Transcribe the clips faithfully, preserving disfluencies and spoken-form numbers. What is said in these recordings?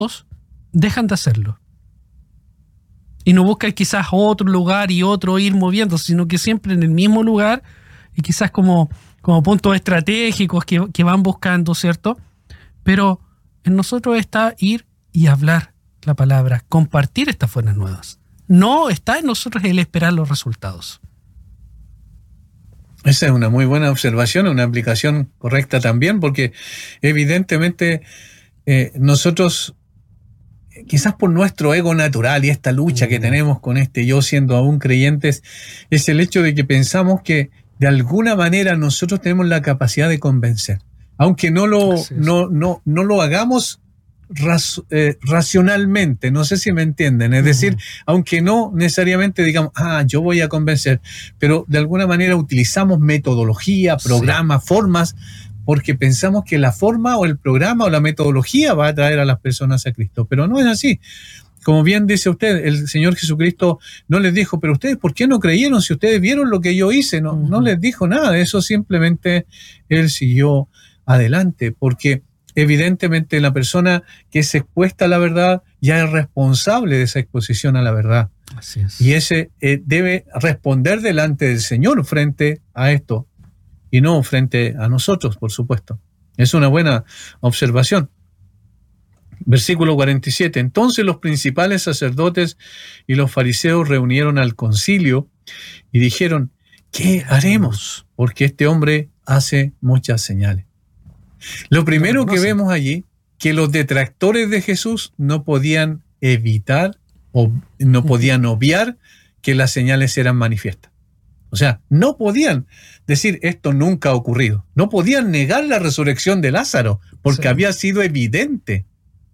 dejan de hacerlo. Y no buscan quizás otro lugar y otro ir moviendo, sino que siempre en el mismo lugar y quizás como, como puntos estratégicos que, que van buscando, ¿cierto? Pero en nosotros está ir y hablar la palabra, compartir estas buenas nuevas. No está en nosotros el esperar los resultados. Esa es una muy buena observación, una aplicación correcta también, porque evidentemente eh, nosotros, quizás por nuestro ego natural y esta lucha que tenemos con este yo siendo aún creyentes, es el hecho de que pensamos que de alguna manera nosotros tenemos la capacidad de convencer. Aunque no lo, no, no, no lo hagamos raz, eh, racionalmente, no sé si me entienden, es uh-huh. decir, aunque no necesariamente digamos, ah, yo voy a convencer, pero de alguna manera utilizamos metodología, programas, sí. formas, porque pensamos que la forma o el programa o la metodología va a traer a las personas a Cristo, pero no es así. Como bien dice usted, el Señor Jesucristo no les dijo, pero ustedes, ¿por qué no creyeron si ustedes vieron lo que yo hice? No, uh-huh. no les dijo nada de eso, simplemente Él siguió adelante, porque evidentemente la persona que es expuesta a la verdad ya es responsable de esa exposición a la verdad. Así es. Y ese eh, debe responder delante del Señor frente a esto, y no frente a nosotros, por supuesto. Es una buena observación. Versículo cuarenta y siete. Entonces los principales sacerdotes y los fariseos reunieron al concilio y dijeron, ¿qué haremos? Porque este hombre hace muchas señales. Lo primero que vemos allí, que los detractores de Jesús no podían evitar o no podían obviar que las señales eran manifiestas. O sea, no podían decir esto nunca ha ocurrido. No podían negar la resurrección de Lázaro porque sí. había sido evidente.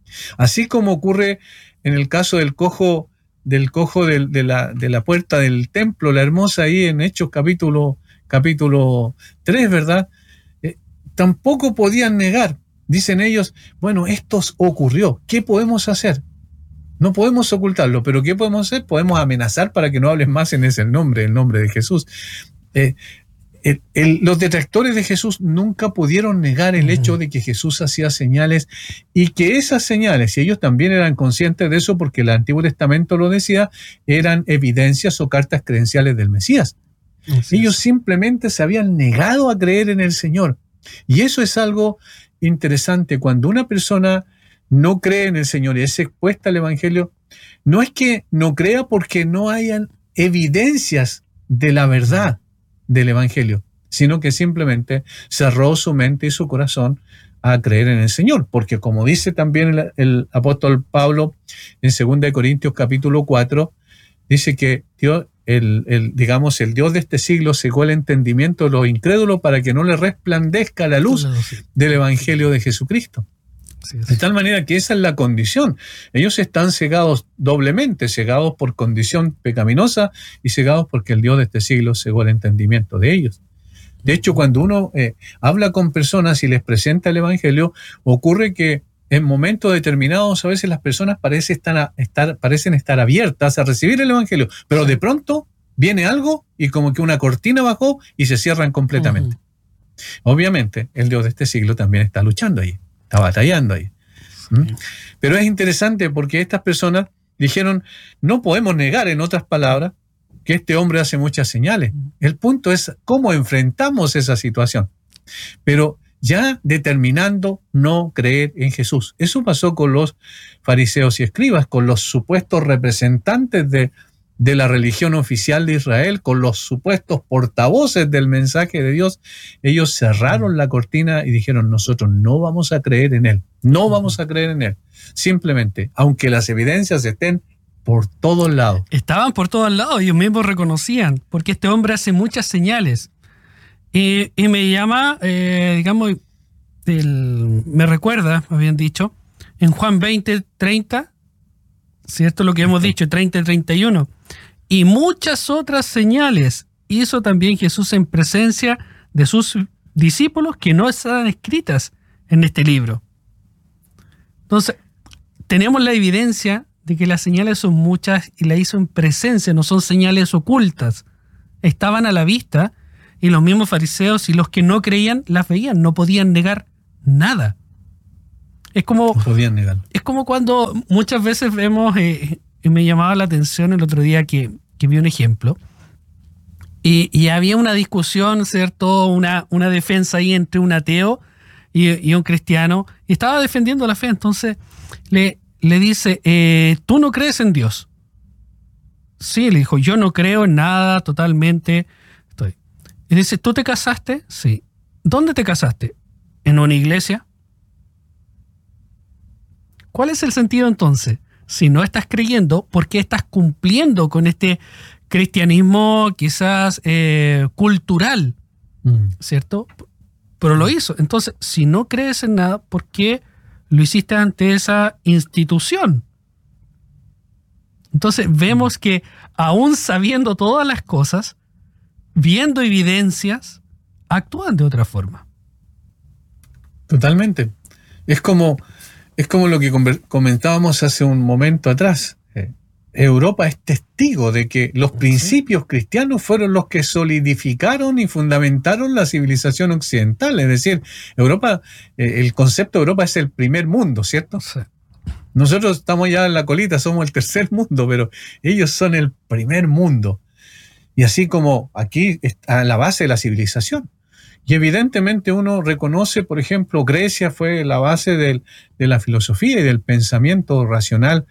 Así como ocurre en el caso del cojo, del cojo de, de, la, de la puerta del templo, la hermosa ahí en Hechos capítulo, capítulo tres, ¿verdad? Eh, tampoco podían negar. Dicen ellos, bueno, esto ocurrió. ¿Qué podemos hacer? No podemos ocultarlo, pero ¿qué podemos hacer? Podemos amenazar para que no hablen más en ese nombre, el nombre de Jesús. Eh, el, el, los detractores de Jesús nunca pudieron negar el hecho de que Jesús hacía señales y que esas señales, y ellos también eran conscientes de eso porque el Antiguo Testamento lo decía, eran evidencias o cartas credenciales del Mesías. Así ellos es. Simplemente se habían negado a creer en el Señor. Y eso es algo interesante. Cuando una persona no cree en el Señor y es expuesta al Evangelio, no es que no crea porque no hayan evidencias de la verdad del Evangelio, sino que simplemente cerró su mente y su corazón a creer en el Señor, porque como dice también el, el apóstol Pablo en segunda de Corintios capítulo cuatro, dice que Dios, el, el, digamos, el Dios de este siglo cegó el entendimiento de los incrédulos para que no les resplandezca la luz del Evangelio de Jesucristo. Sí, sí. De tal manera que esa es la condición. Ellos están cegados doblemente, cegados por condición pecaminosa y cegados porque el Dios de este siglo cegó el entendimiento de ellos. De hecho, cuando uno eh, habla con personas y les presenta el Evangelio, ocurre que en momentos determinados a veces las personas parecen estar, a, estar, parecen estar abiertas a recibir el Evangelio, pero de pronto viene algo y como que una cortina bajó y se cierran completamente. Uh-huh. Obviamente, el Dios de este siglo también está luchando ahí. Está batallando ahí. ¿Mm? Pero es interesante porque estas personas dijeron, no podemos negar, en otras palabras, que este hombre hace muchas señales. El punto es cómo enfrentamos esa situación. Pero ya determinando no creer en Jesús. Eso pasó con los fariseos y escribas, con los supuestos representantes de, de la religión oficial de Israel, con los supuestos portavoces del mensaje de Dios. Ellos cerraron la cortina y dijeron, nosotros no vamos a creer en Él, no vamos a creer en Él. Simplemente, aunque las evidencias estén por todos lados. Estaban por todos lados, ellos mismos reconocían, porque este hombre hace muchas señales. Y, y me llama, eh, digamos, el, me recuerda, habían dicho, en Juan veinte, treinta, ¿cierto? Lo que hemos dicho, treinta y treinta y uno. Y muchas otras señales hizo también Jesús en presencia de sus discípulos que no están escritas en este libro. Entonces, tenemos la evidencia de que las señales son muchas y la hizo en presencia, no son señales ocultas. Estaban a la vista y los mismos fariseos y los que no creían las veían, no podían negar nada. Es como, no podían negarlo. Es como cuando muchas veces vemos, eh, y me llamaba la atención el otro día que, que vi un ejemplo, y, y había una discusión, ¿cierto? Una, una defensa ahí entre un ateo y, y un cristiano, y estaba defendiendo la fe, entonces le, le dice, eh, ¿tú no crees en Dios? Sí, le dijo, yo no creo en nada, totalmente estoy. Y dice, ¿tú te casaste? Sí. ¿Dónde te casaste? ¿En una iglesia? ¿Cuál es el sentido entonces? Si no estás creyendo, ¿por qué estás cumpliendo con este cristianismo quizás eh, cultural? Mm. ¿Cierto? Pero lo hizo. Entonces, si no crees en nada, ¿por qué lo hiciste ante esa institución? Entonces vemos que aún sabiendo todas las cosas, viendo evidencias, actúan de otra forma. Totalmente. Es como, es como lo que comentábamos hace un momento atrás. Eh, Europa es testigo de que los principios cristianos fueron los que solidificaron y fundamentaron la civilización occidental. Es decir, Europa, eh, el concepto de Europa es el primer mundo, ¿cierto? Sí. Nosotros estamos ya en la colita, somos el tercer mundo, pero ellos son el primer mundo. Y así como aquí está la base de la civilización. Y evidentemente uno reconoce, por ejemplo, Grecia fue la base del, de la filosofía y del pensamiento racional.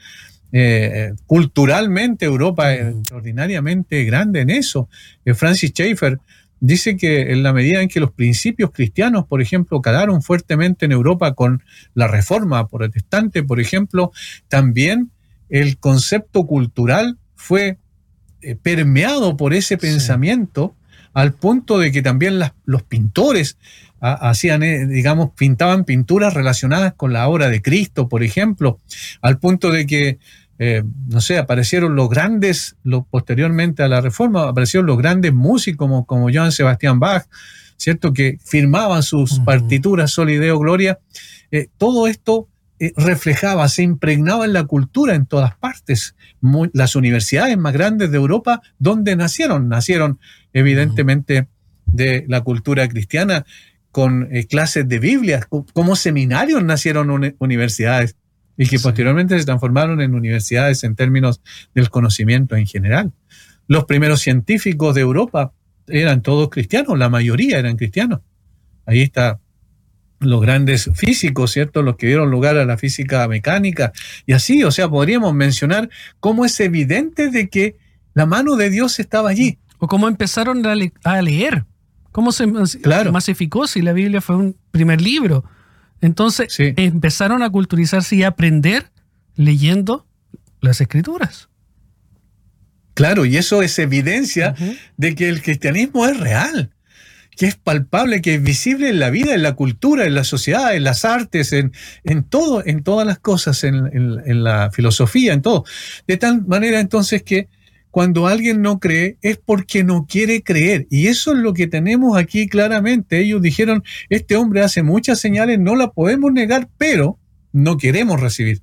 Eh, culturalmente Europa es extraordinariamente grande en eso. Eh, Francis Schaeffer dice que en la medida en que los principios cristianos, por ejemplo, calaron fuertemente en Europa con la Reforma protestante, por ejemplo, también el concepto cultural fue eh, permeado por ese pensamiento, sí, al punto de que también las, los pintores a, hacían, eh, digamos, pintaban pinturas relacionadas con la obra de Cristo, por ejemplo, al punto de que Eh, no sé, aparecieron los grandes, lo, posteriormente a la Reforma, aparecieron los grandes músicos como, como Johann Sebastian Bach, ¿cierto? Que firmaban sus uh-huh. partituras Soli Deo Gloria. Eh, todo esto eh, reflejaba, se impregnaba en la cultura en todas partes. Muy, las universidades más grandes de Europa, ¿dónde nacieron? Nacieron evidentemente uh-huh. de la cultura cristiana, con eh, clases de Biblia, como seminarios nacieron un, universidades. Y que sí. posteriormente se transformaron en universidades en términos del conocimiento en general. Los primeros científicos de Europa eran todos cristianos, la mayoría eran cristianos. Ahí están los grandes físicos, ¿cierto? Los que dieron lugar a la física mecánica. Y así, o sea, podríamos mencionar cómo es evidente de que la mano de Dios estaba allí. O cómo empezaron a, le- a leer. Cómo se claro. masificó si la Biblia fue un primer libro. Entonces sí. empezaron a culturizarse y a aprender leyendo las Escrituras. Claro, y eso es evidencia uh-huh. de que el cristianismo es real, que es palpable, que es visible en la vida, en la cultura, en la sociedad, en las artes, en, en todo, en todas las cosas, en, en, en la filosofía, en todo. De tal manera entonces que cuando alguien no cree es porque no quiere creer. Y eso es lo que tenemos aquí claramente. Ellos dijeron, este hombre hace muchas señales, no la podemos negar, pero no queremos recibir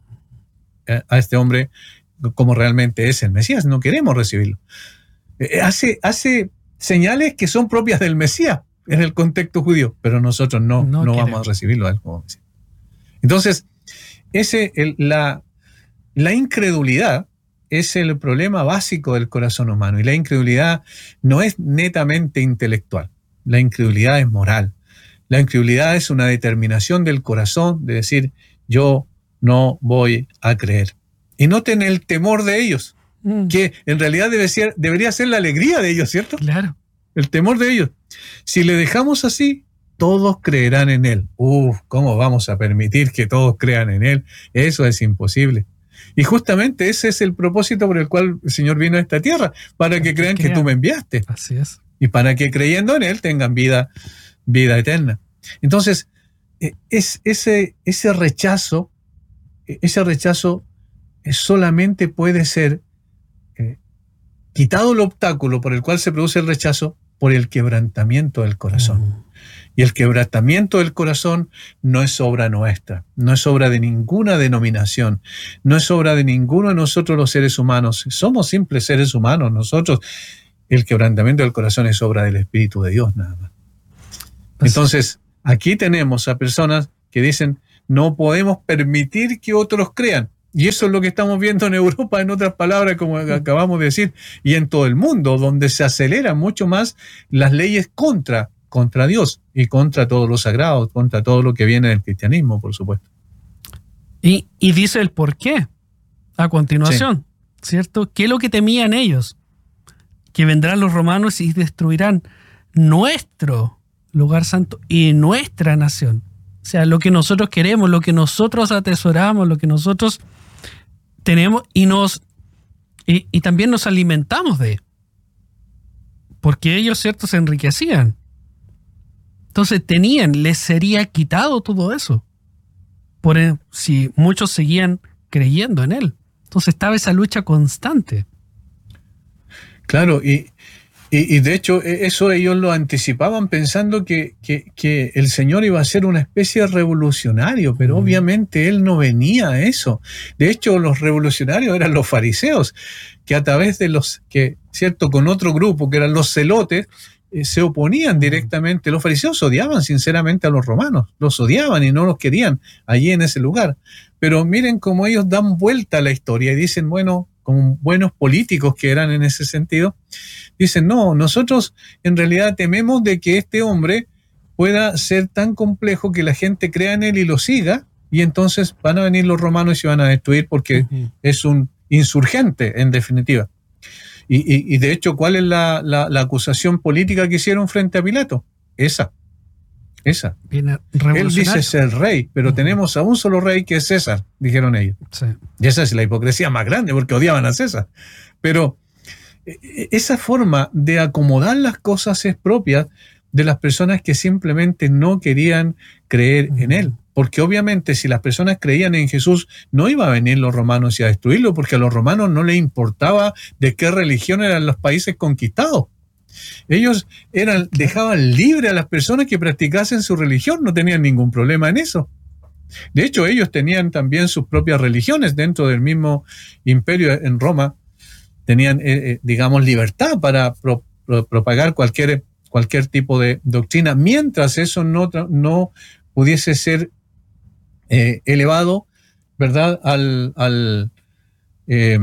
a este hombre como realmente es el Mesías. No queremos recibirlo. Hace, hace señales que son propias del Mesías en el contexto judío, pero nosotros no, no, no vamos a recibirlo a él como Mesías. Entonces, ese, el, la, la incredulidad es el problema básico del corazón humano. Y la incredulidad no es netamente intelectual. La incredulidad es moral. La incredulidad es una determinación del corazón de decir, yo no voy a creer. Y noten el temor de ellos, mm. que en realidad debe ser, debería ser la alegría de ellos, ¿cierto? Claro. El temor de ellos. Si le dejamos así, todos creerán en él. Uf, ¿cómo vamos a permitir que todos crean en él? Eso es imposible. Y justamente ese es el propósito por el cual el Señor vino a esta tierra, para que crean que tú me enviaste. Así es. Y para que creyendo en Él tengan vida, vida eterna. Entonces, es, ese, ese rechazo, ese rechazo solamente puede ser eh, quitado el obstáculo por el cual se produce el rechazo por el quebrantamiento del corazón. Mm. Y el quebrantamiento del corazón no es obra nuestra, no es obra de ninguna denominación, no es obra de ninguno de nosotros los seres humanos. Somos simples seres humanos nosotros. El quebrantamiento del corazón es obra del Espíritu de Dios, nada más. Entonces, aquí tenemos a personas que dicen, no podemos permitir que otros crean. Y eso es lo que estamos viendo en Europa, en otras palabras, como acabamos de decir, y en todo el mundo, donde se aceleran mucho más las leyes contra, contra Dios y contra todo lo sagrado, contra todo lo que viene del cristianismo, por supuesto. Y, y dice el por qué a continuación, sí. ¿Cierto? ¿Qué es lo que temían ellos? Que vendrán los romanos y destruirán nuestro lugar santo y nuestra nación. O sea, lo que nosotros queremos, lo que nosotros atesoramos, lo que nosotros tenemos y nos y, y también nos alimentamos de. Porque ellos, cierto, se enriquecían. Entonces tenían, les sería quitado todo eso. Por el, si muchos seguían creyendo en él. Entonces estaba esa lucha constante. Claro, y, y, y de hecho eso ellos lo anticipaban pensando que, que, que el Señor iba a ser una especie de revolucionario, pero mm. obviamente Él no venía a eso. De hecho, los revolucionarios eran los fariseos, que a través de los, que cierto, con otro grupo, que eran los celotes, eh, se oponían directamente. Los fariseos odiaban sinceramente a los romanos, los odiaban y no los querían allí en ese lugar. Pero miren cómo ellos dan vuelta a la historia y dicen, bueno, como buenos políticos que eran en ese sentido, dicen, no, nosotros en realidad tememos de que este hombre pueda ser tan complejo que la gente crea en él y lo siga, y entonces van a venir los romanos y se van a destruir porque uh-huh. es un insurgente, en definitiva. Y, y, y de hecho, ¿cuál es la, la, la acusación política que hicieron frente a Pilato? Esa. Esa. Él dice ser rey, pero uh-huh. tenemos a un solo rey que es César, dijeron ellos. Sí. Y esa es la hipocresía más grande porque odiaban a César. Pero esa forma de acomodar las cosas es propia de las personas que simplemente no querían creer uh-huh. en él. Porque obviamente si las personas creían en Jesús, no iban a venir los romanos y a destruirlo, porque a los romanos no les importaba de qué religión eran los países conquistados. Ellos eran, dejaban libre a las personas que practicasen su religión, no tenían ningún problema en eso. De hecho, ellos tenían también sus propias religiones dentro del mismo imperio en Roma. Tenían, eh, digamos, libertad para pro, pro, propagar cualquier, cualquier tipo de doctrina, mientras eso no, no pudiese ser eh, elevado, ¿verdad?, al, al, eh,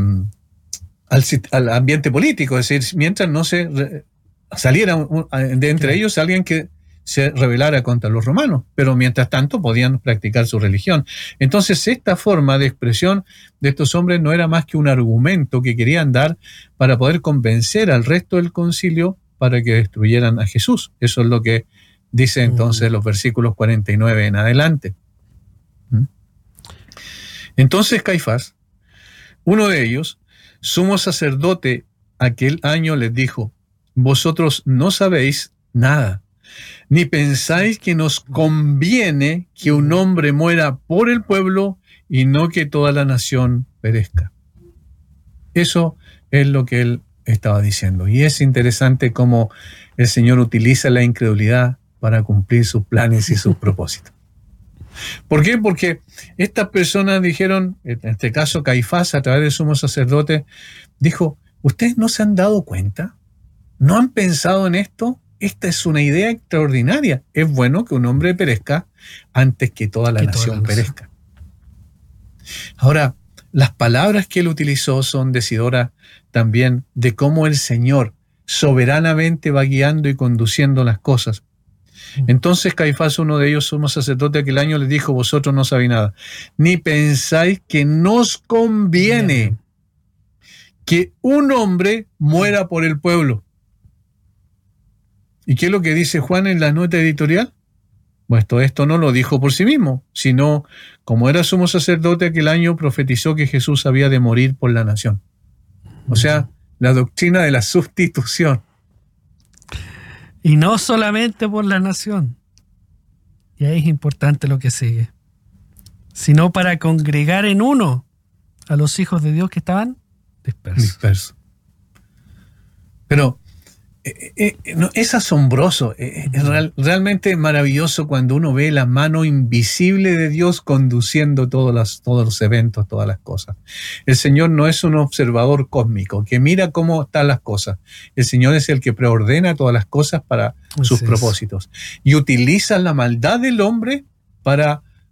al, al ambiente político. Es decir, mientras no se saliera un, de entre ellos alguien que se rebelara contra los romanos, pero mientras tanto podían practicar su religión. Entonces esta forma de expresión de estos hombres no era más que un argumento que querían dar para poder convencer al resto del concilio para que destruyeran a Jesús. Eso es lo que dice entonces los versículos cuarenta y nueve en adelante. Entonces Caifás, uno de ellos, sumo sacerdote, aquel año les dijo: vosotros no sabéis nada, ni pensáis que nos conviene que un hombre muera por el pueblo y no que toda la nación perezca. Eso es lo que él estaba diciendo. Y es interesante cómo el Señor utiliza la incredulidad para cumplir sus planes y sus propósitos. ¿Por qué? Porque estas personas dijeron, en este caso Caifás, a través del sumo sacerdote, dijo: ¿ustedes no se han dado cuenta? ¿No han pensado en esto? Esta es una idea extraordinaria. Es bueno que un hombre perezca antes que toda la que nación toda la perezca. Ahora, las palabras que él utilizó son decidoras también de cómo el Señor soberanamente va guiando y conduciendo las cosas. Entonces Caifás, uno de ellos, sumo sacerdote aquel año, les dijo: vosotros no sabéis nada, ni pensáis que nos conviene Bien. que un hombre muera por el pueblo. ¿Y qué es lo que dice Juan en la nota editorial? Pues todo esto no lo dijo por sí mismo, sino, como era sumo sacerdote aquel año, profetizó que Jesús había de morir por la nación. O sea, la doctrina de la sustitución. Y no solamente por la nación. Y ahí es importante lo que sigue. Sino para congregar en uno a los hijos de Dios que estaban dispersos. Dispersos. Pero eh, eh, no, es asombroso, eh, es real, realmente maravilloso cuando uno ve la mano invisible de Dios conduciendo todos los, todos los eventos, todas las cosas. El Señor no es un observador cósmico que mira cómo están las cosas. El Señor es el que preordena todas las cosas para sus Así propósitos. Es. Y utiliza la maldad del hombre para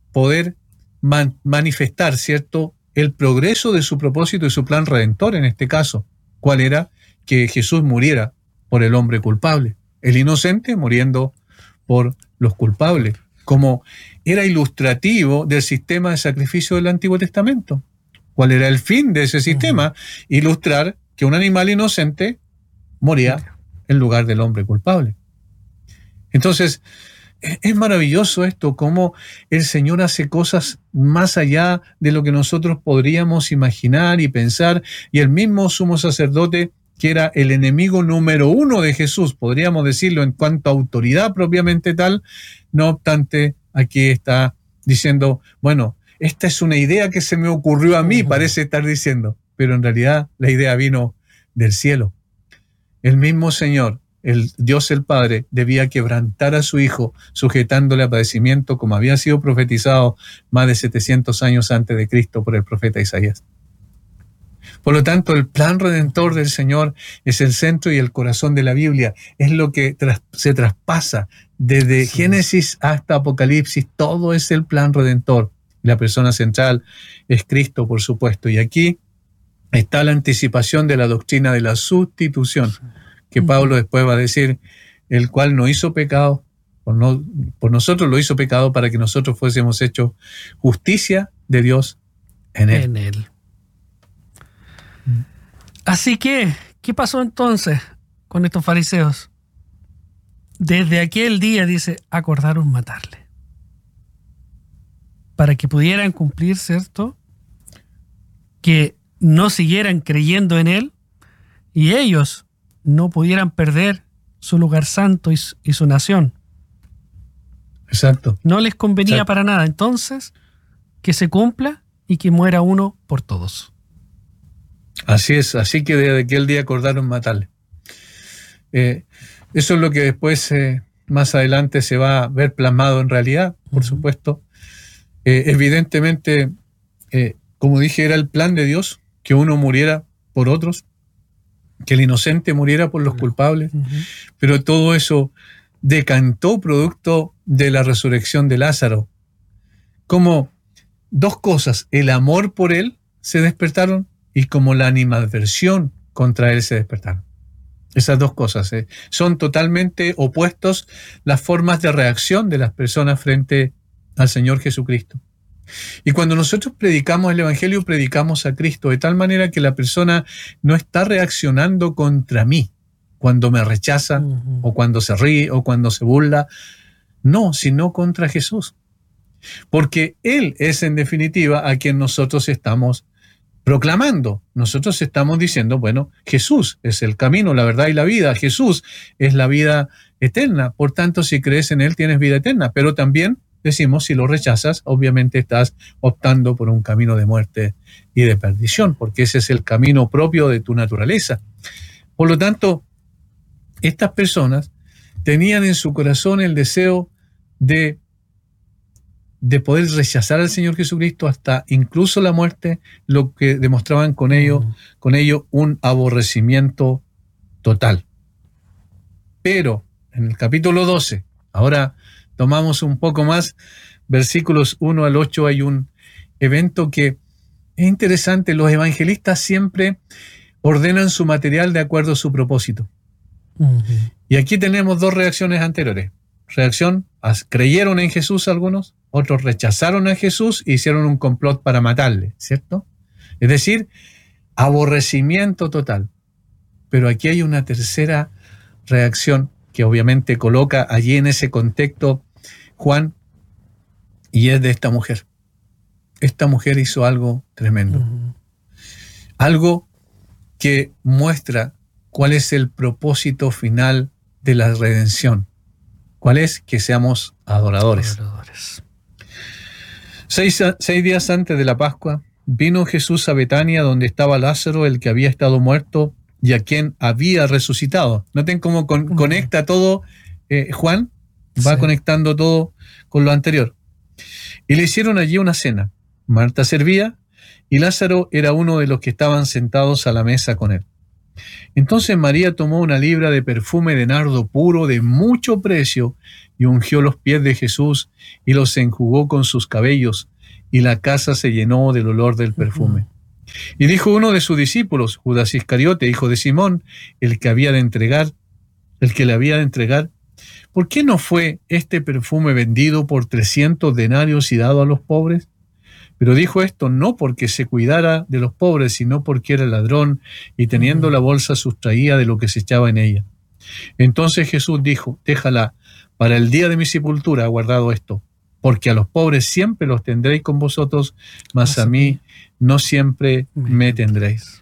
poder man- manifestar, ¿cierto?, el progreso de su propósito y su plan redentor en este caso. ¿Cuál era? Que Jesús muriera por el hombre culpable, el inocente muriendo por los culpables, como era ilustrativo del sistema de sacrificio del Antiguo Testamento. ¿Cuál era el fin de ese sistema? Ilustrar que un animal inocente moría en lugar del hombre culpable. Entonces, es maravilloso esto, cómo el Señor hace cosas más allá de lo que nosotros podríamos imaginar y pensar, y el mismo sumo sacerdote, que era el enemigo número uno de Jesús, podríamos decirlo en cuanto a autoridad propiamente tal, no obstante, aquí está diciendo, bueno, esta es una idea que se me ocurrió a mí, parece estar diciendo, pero en realidad la idea vino del cielo. El mismo Señor, el Dios el Padre, debía quebrantar a su Hijo, sujetándole a padecimiento, como había sido profetizado más de setecientos años antes de Cristo por el profeta Isaías. Por lo tanto, el plan redentor del Señor es el centro y el corazón de la Biblia. Es lo que tras, se traspasa desde sí. Génesis hasta Apocalipsis. Todo es el plan redentor. La persona central es Cristo, por supuesto. Y aquí está la anticipación de la doctrina de la sustitución, que Pablo después va a decir, el cual no hizo pecado, por, no, por nosotros lo hizo pecado para que nosotros fuésemos hechos justicia de Dios en él. En él. Así que, ¿qué pasó entonces con estos fariseos? Desde aquel día, dice, acordaron matarle. Para que pudieran cumplir, ¿cierto? Que no siguieran creyendo en él y ellos no pudieran perder su lugar santo y su, y su nación. Exacto. No les convenía Exacto. para nada. Entonces, que se cumpla y que muera uno por todos. Así es, así que desde aquel día acordaron matarle. Eh, eso es lo que después, eh, más adelante, se va a ver plasmado en realidad, por uh-huh. supuesto. Eh, evidentemente, eh, como dije, era el plan de Dios que uno muriera por otros, que el inocente muriera por los uh-huh. culpables, uh-huh. pero todo eso decantó producto de la resurrección de Lázaro. Como dos cosas, el amor por él se despertaron y como la animadversión contra él se despertaron. Esas dos cosas eh, son totalmente opuestos las formas de reacción de las personas frente al Señor Jesucristo. Y cuando nosotros predicamos el Evangelio, predicamos a Cristo de tal manera que la persona no está reaccionando contra mí cuando me rechaza, uh-huh. o cuando se ríe, o cuando se burla. No, sino contra Jesús. Porque Él es en definitiva a quien nosotros estamos proclamando. Nosotros estamos diciendo, bueno, Jesús es el camino, la verdad y la vida. Jesús es la vida eterna. Por tanto, si crees en Él, tienes vida eterna. Pero también decimos, si lo rechazas, obviamente estás optando por un camino de muerte y de perdición, porque ese es el camino propio de tu naturaleza. Por lo tanto, estas personas tenían en su corazón el deseo de de poder rechazar al Señor Jesucristo hasta incluso la muerte, lo que demostraban con ello, mm. con ello un aborrecimiento total. Pero en el capítulo doce, ahora tomamos un poco más, versículos uno al ocho, hay un evento que es interesante. Los evangelistas siempre ordenan su material de acuerdo a su propósito. Mm-hmm. Y aquí tenemos dos reacciones anteriores. Reacción, creyeron en Jesús algunos, otros rechazaron a Jesús e hicieron un complot para matarle, ¿cierto? Es decir, aborrecimiento total. Pero aquí hay una tercera reacción que obviamente coloca allí en ese contexto Juan, y es de esta mujer. Esta mujer hizo algo tremendo. Uh-huh. Algo que muestra cuál es el propósito final de la redención. ¿Cuál es? Que seamos adoradores. adoradores. Seis, seis días antes de la Pascua, vino Jesús a Betania, donde estaba Lázaro, el que había estado muerto y a quien había resucitado. Noten cómo con, conecta todo, eh, Juan va sí. conectando todo con lo anterior. Y le hicieron allí una cena. Marta servía y Lázaro era uno de los que estaban sentados a la mesa con él. Entonces María tomó una libra de perfume de nardo puro de mucho precio y ungió los pies de Jesús y los enjugó con sus cabellos, y la casa se llenó del olor del perfume. Uh-huh. Y dijo uno de sus discípulos, Judas Iscariote, hijo de Simón, el que había de entregar, el que le había de entregar, ¿por qué no fue este perfume vendido por trescientos denarios y dado a los pobres? Pero dijo esto no porque se cuidara de los pobres, sino porque era ladrón y teniendo la bolsa sustraía de lo que se echaba en ella. Entonces Jesús dijo, déjala, para el día de mi sepultura ha guardado esto, porque a los pobres siempre los tendréis con vosotros, mas a mí no siempre me tendréis.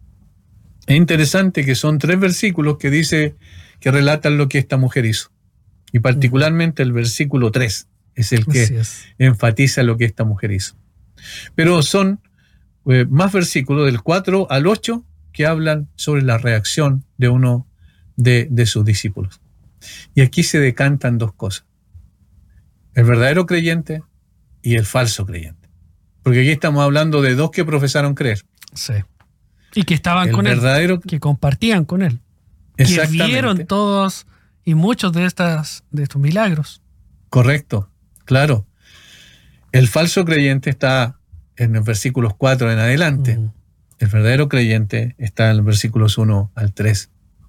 Es interesante que son tres versículos que dice, que relatan lo que esta mujer hizo. Y particularmente el versículo tres es el que es. enfatiza lo que esta mujer hizo. Pero son eh, más versículos del cuatro al ocho que hablan sobre la reacción de uno de, de sus discípulos. Y aquí se decantan dos cosas. El verdadero creyente y el falso creyente. Porque aquí estamos hablando de dos que profesaron creer. Sí. Y que estaban el con verdadero... él. Que compartían con él. Que vieron todos y muchos de, estas, de estos milagros. Correcto, claro. El falso creyente está en los versículos cuatro en adelante. Uh-huh. El verdadero creyente está en los versículos uno al tres.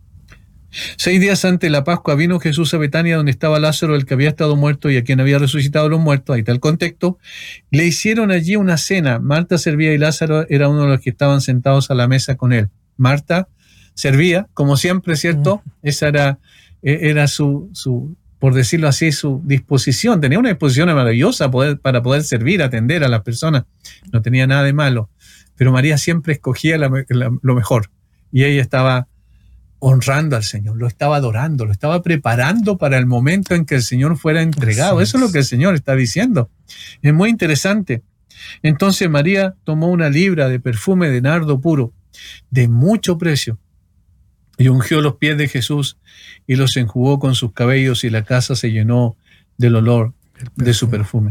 Seis días antes de la Pascua vino Jesús a Betania, donde estaba Lázaro, el que había estado muerto y a quien había resucitado los muertos. Ahí está el contexto. Le hicieron allí una cena. Marta servía y Lázaro era uno de los que estaban sentados a la mesa con él. Marta servía, como siempre, ¿cierto? Uh-huh. Esa era, era su... su por decirlo así, su disposición. Tenía una disposición maravillosa poder, para poder servir, atender a las personas. No tenía nada de malo. Pero María siempre escogía la, la, lo mejor. Y ella estaba honrando al Señor, lo estaba adorando, lo estaba preparando para el momento en que el Señor fuera entregado. Eso es lo que el Señor está diciendo. Es muy interesante. Entonces María tomó una libra de perfume de nardo puro, de mucho precio, y ungió los pies de Jesús y los enjugó con sus cabellos, y la casa se llenó del olor de su perfume.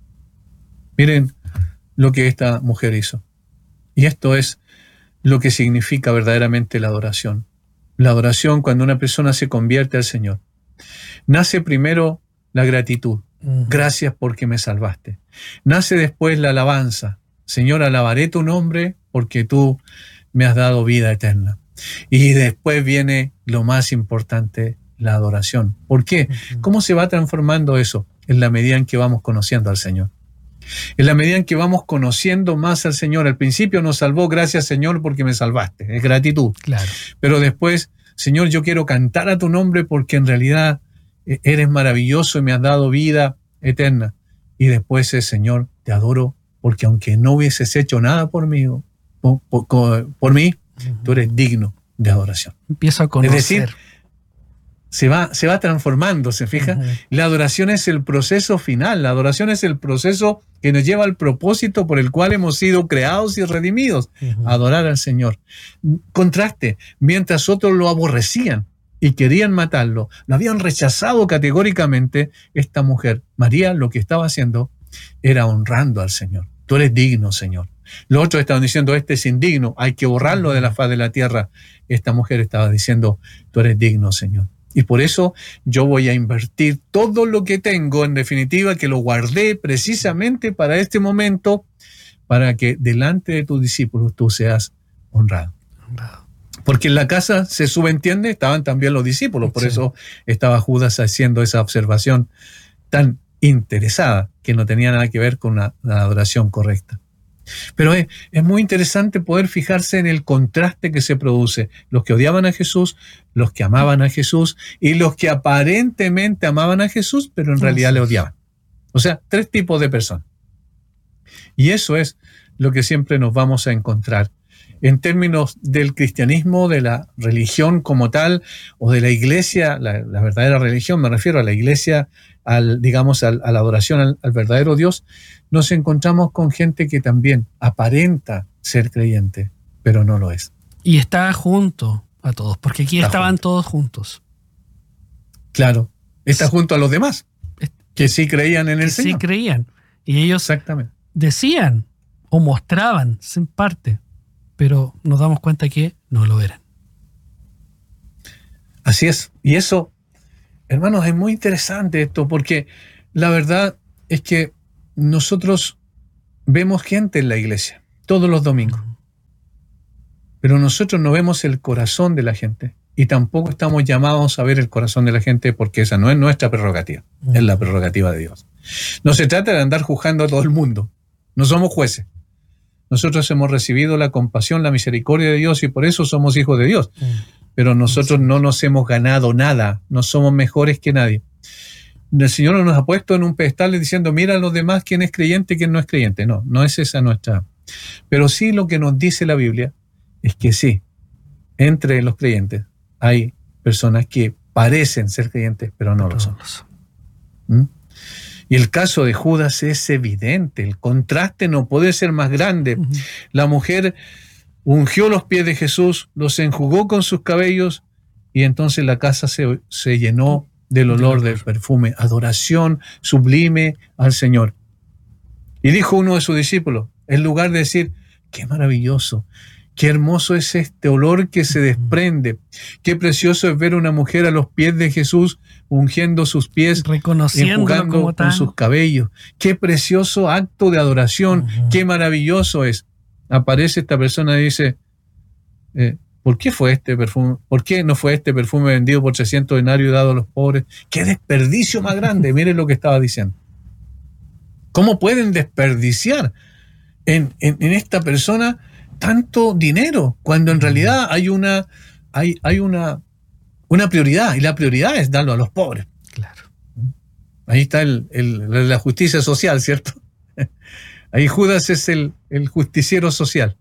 Miren lo que esta mujer hizo. Y esto es lo que significa verdaderamente la adoración. La adoración, cuando una persona se convierte al Señor, nace primero la gratitud. Gracias porque me salvaste. Nace después la alabanza. Señor, alabaré tu nombre porque tú me has dado vida eterna. Y después viene lo más importante, la adoración. ¿Por qué? Uh-huh. ¿Cómo se va transformando eso? En la medida en que vamos conociendo al Señor. En la medida en que vamos conociendo más al Señor. Al principio nos salvó, gracias Señor porque me salvaste. Es gratitud. Claro. Pero después, Señor, yo quiero cantar a tu nombre porque en realidad eres maravilloso y me has dado vida eterna. Y después es, Señor, te adoro porque aunque no hubieses hecho nada por mí, por, por, por mí, tú eres digno de adoración. Empiezo a conocer. Es decir, se va, se va transformando, ¿se fija? Uh-huh. La adoración es el proceso final. La adoración es el proceso que nos lleva al propósito por el cual hemos sido creados y redimidos. Uh-huh. Adorar al Señor. Contraste, mientras otros lo aborrecían y querían matarlo, lo habían rechazado categóricamente, esta mujer, María, lo que estaba haciendo era honrando al Señor. Tú eres digno, Señor. Los otros estaban diciendo, este es indigno, hay que borrarlo de la faz de la tierra. Esta mujer estaba diciendo, tú eres digno, Señor. Y por eso yo voy a invertir todo lo que tengo, en definitiva, que lo guardé precisamente para este momento, para que delante de tus discípulos tú seas honrado. honrado. Porque en la casa, se subentiende, estaban también los discípulos, por sí. eso estaba Judas haciendo esa observación tan interesada, que no tenía nada que ver con la, la adoración correcta. Pero es, es muy interesante poder fijarse en el contraste que se produce. Los que odiaban a Jesús, los que amaban a Jesús y los que aparentemente amaban a Jesús, pero en realidad le odiaban. O sea, tres tipos de personas. Y eso es lo que siempre nos vamos a encontrar. En términos del cristianismo, de la religión como tal, o de la iglesia, la, la verdadera religión, me refiero a la iglesia, al, digamos, al, a la adoración al, al verdadero Dios, nos encontramos con gente que también aparenta ser creyente, pero no lo es. Y está junto a todos, porque aquí está estaban junto. todos juntos. Claro, está junto a los demás, que sí creían en el que Señor. Sí creían, y ellos Exactamente. decían o mostraban en parte, pero nos damos cuenta que no lo eran. Así es. Y eso, hermanos, es muy interesante esto, porque la verdad es que nosotros vemos gente en la iglesia todos los domingos, pero nosotros no vemos el corazón de la gente y tampoco estamos llamados a ver el corazón de la gente, porque esa no es nuestra prerrogativa, es la prerrogativa de Dios. No se trata de andar juzgando a todo el mundo, no somos jueces. Nosotros hemos recibido la compasión, la misericordia de Dios y por eso somos hijos de Dios. Pero nosotros no nos hemos ganado nada, no somos mejores que nadie. El Señor no nos ha puesto en un pedestal diciendo, mira a los demás quién es creyente y quién no es creyente. No, no es esa nuestra. Pero sí lo que nos dice la Biblia es que sí, entre los creyentes hay personas que parecen ser creyentes, pero no lo son. ¿Mm? Y el caso de Judas es evidente, el contraste no puede ser más grande. Uh-huh. La mujer ungió los pies de Jesús, los enjugó con sus cabellos y entonces la casa se, se llenó del olor del perfume, adoración sublime al Señor. Y dijo uno de sus discípulos, en lugar de decir, qué maravilloso, qué hermoso es este olor que se desprende, qué precioso es ver a una mujer a los pies de Jesús ungiendo sus pies, enjugando con sus cabellos. Qué precioso acto de adoración, uh-huh. Qué maravilloso es. Aparece esta persona y dice, eh, ¿por qué fue este perfume? ¿Por qué no fue este perfume vendido por trescientos denarios y dado a los pobres? ¡Qué desperdicio más grande! Miren lo que estaba diciendo. ¿Cómo pueden desperdiciar en, en, en esta persona tanto dinero cuando en realidad hay una, hay, hay una, una prioridad, y la prioridad es darlo a los pobres? Claro. Ahí está el, el, la justicia social, ¿cierto? Ahí Judas es el, el justiciero social,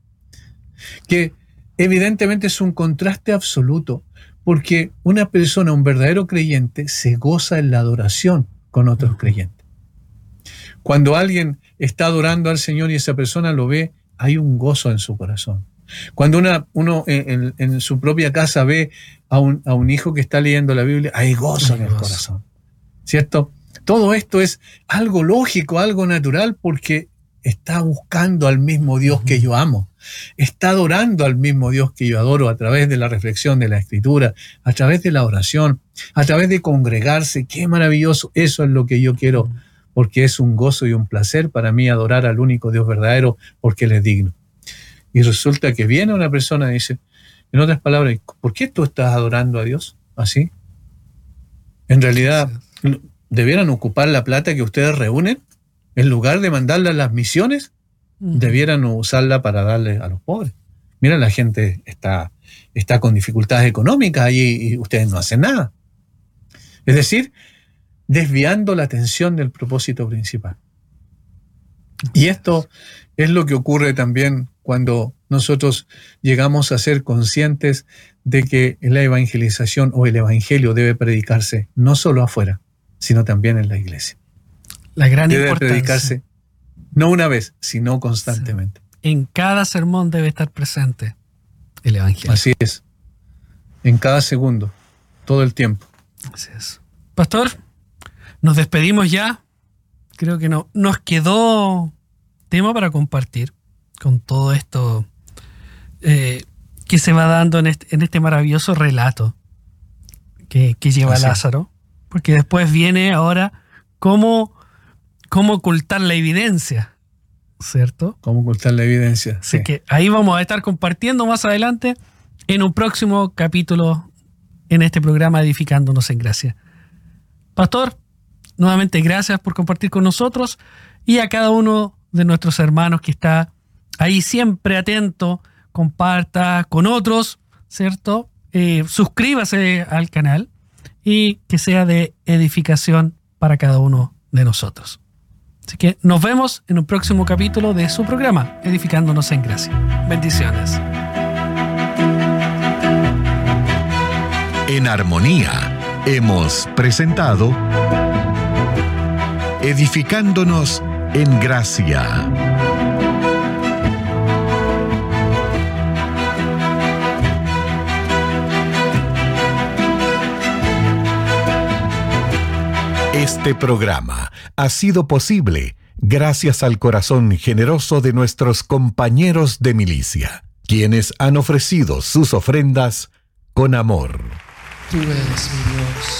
que evidentemente es un contraste absoluto, porque una persona, un verdadero creyente, se goza en la adoración con otros creyentes. Cuando alguien está adorando al Señor y esa persona lo ve, hay un gozo en su corazón. Cuando una, uno en, en su propia casa ve a un, a un hijo que está leyendo la Biblia, hay gozo en el corazón, ¿cierto? Todo esto es algo lógico, algo natural, porque está buscando al mismo Dios que yo amo. Está adorando al mismo Dios que yo adoro a través de la reflexión de la Escritura, a través de la oración, a través de congregarse. ¡Qué maravilloso! Eso es lo que yo quiero, porque es un gozo y un placer para mí adorar al único Dios verdadero, porque Él es digno. Y resulta que viene una persona y dice, en otras palabras, ¿por qué tú estás adorando a Dios así? En realidad, ¿debieran ocupar la plata que ustedes reúnen? En lugar de mandarla a las misiones, uh-huh. debieran usarla para darle a los pobres. Mira, la gente está, está con dificultades económicas y, y ustedes no hacen nada. Es decir, desviando la atención del propósito principal. Y esto es lo que ocurre también cuando nosotros llegamos a ser conscientes de que la evangelización o el evangelio debe predicarse no solo afuera, sino también en la iglesia. La gran debe importancia. predicarse no una vez, sino constantemente. Sí. En cada sermón debe estar presente el evangelio. Así es. En cada segundo, todo el tiempo. Así es. Pastor, nos despedimos ya. Creo que no, nos quedó tema para compartir con todo esto eh, que se va dando en este, en este maravilloso relato que, que lleva Así. Lázaro. Porque después viene ahora cómo, cómo ocultar la evidencia, ¿cierto? Cómo ocultar la evidencia. Así sí. que ahí vamos a estar compartiendo más adelante en un próximo capítulo en este programa Edificándonos en Gracia. Pastor, nuevamente gracias por compartir con nosotros y a cada uno de nuestros hermanos que está ahí siempre atento, comparta con otros, ¿cierto? Eh, suscríbase al canal y que sea de edificación para cada uno de nosotros. Así que nos vemos en un próximo capítulo de su programa, Edificándonos en Gracia. Bendiciones. En armonía hemos presentado Edificándonos en Gracia. Este programa ha sido posible gracias al corazón generoso de nuestros compañeros de milicia, quienes han ofrecido sus ofrendas con amor. Tú eres mi Dios.